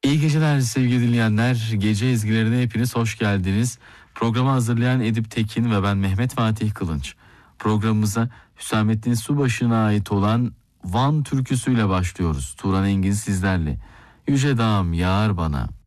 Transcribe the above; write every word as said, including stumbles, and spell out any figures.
İyi geceler sevgili dinleyenler. Gece ezgilerine hepiniz hoş geldiniz. Programı hazırlayan Edip Tekin ve ben Mehmet Fatih Kılınç. Programımıza Hüsamettin Subaşı'na ait olan Van türküsüyle başlıyoruz. Turan Engin sizlerle. Yüce dağım yağar bana.